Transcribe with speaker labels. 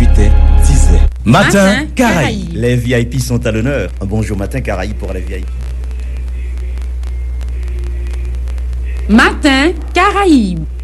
Speaker 1: était 10h.
Speaker 2: Matin Caraïbe.
Speaker 1: Les VIP sont à l'honneur. Un bonjour Matin Caraïbe pour les VIP.
Speaker 2: Matin Caraïbe.